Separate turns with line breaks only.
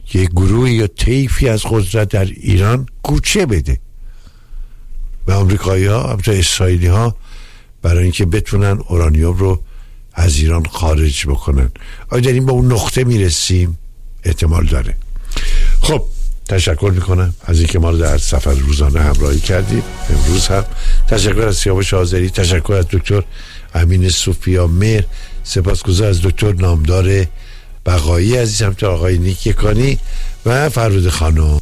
یه گروه یا طیفی از قدرت در ایران کوچه بده و آمریکایی ها همچنین اسرائیلی ها برای اینکه بتونن اورانیوم رو از ایران خارج بکنن. آیا داریم به اون نقطه میرسیم؟ احتمال داره. خب تشکر میکنم از اینکه ما رو در سفر روزانه همراهی کردید. امروز هم تشکر از سیاوش آذری، تشکر از دکتر امین صوفیا مهر، سپاسگزار از دکتر نامدار بقایی عزیز، همینطور آقای نیک یکانی و فرود خانم